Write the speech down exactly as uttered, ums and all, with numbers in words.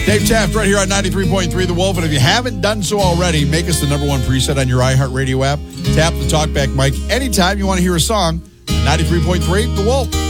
Dave Taft right here on ninety-three point three The Wolf. And if you haven't done so already, make us the number one preset on your iHeartRadio app. Tap the talkback mic anytime you want to hear a song. ninety-three point three The Wolf.